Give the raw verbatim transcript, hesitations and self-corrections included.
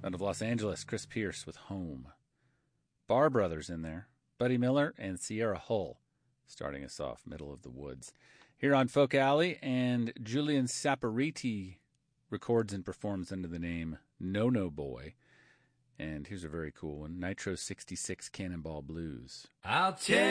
Out of Los Angeles, Chris Pierce with Home. Bar Brothers in there. Buddy Miller and Sierra Hull starting us off, Middle of the Woods. Here on Folk Alley, and Julian Saporiti records and performs under the name No No Boy. And here's a very cool one, Nitro sixty-six Cannonball Blues. I'll tell